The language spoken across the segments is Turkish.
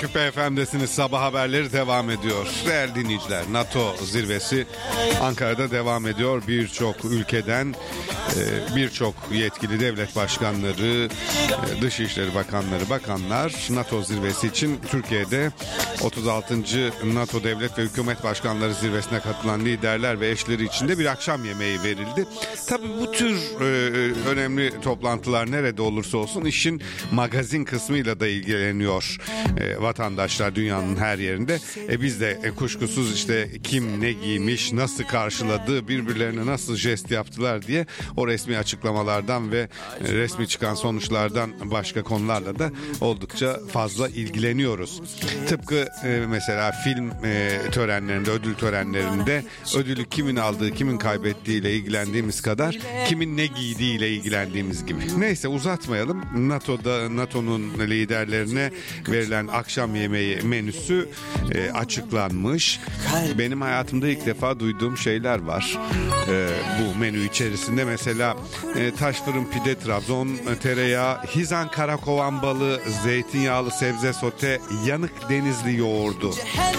Küpe FM'desiniz. Sabah haberleri devam ediyor. Değerli dinleyiciler, NATO zirvesi Ankara'da devam ediyor. Birçok ülkeden birçok yetkili devlet başkanları, Dışişleri Bakanları, bakanlar NATO zirvesi için Türkiye'de 36. NATO Devlet ve Hükümet Başkanları zirvesine katılan liderler ve eşleri için de bir akşam yemeği verildi. Tabii bu tür önemli toplantılar nerede olursa olsun işin magazin kısmıyla da ilgileniyor vatandaşlar dünyanın her yerinde. Biz de kuşkusuz işte kim ne giymiş, nasıl karşıladı, birbirlerine nasıl jest yaptılar diye o resmi açıklamalardan ve resmi çıkan sonuçlardan başka konularla da oldukça fazla ilgileniyoruz. Tıpkı mesela film törenlerinde, ödül törenlerinde ödülü kimin aldığı, kimin kaybettiğiyle ilgilendiğimiz kadar kimin ne giydiğiyle ilgilendiğimiz gibi. Neyse uzatmayalım. NATO'nun liderlerine verilen akşam yemeği menüsü açıklanmış. Benim hayatımda ilk defa duyduğum şeyler var. Bu menü içerisinde mesela taş fırın pide, Trabzon tereyağı, Hizan karakovan balığı, zeytinyağlı sebze sote, yanık denizli yoğurdu,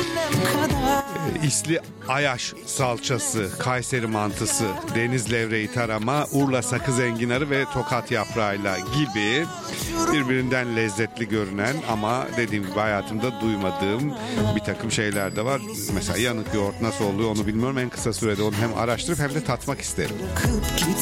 İsli Ayaş salçası, Kayseri mantısı, deniz levreği tarama, Urla sakız enginarı ve Tokat yaprağıyla gibi birbirinden lezzetli görünen ama dediğim gibi hayatımda duymadığım bir takım şeyler de var. Mesela yanık yoğurt nasıl oluyor onu bilmiyorum. En kısa sürede onu hem araştırıp hem de tatmak isterim.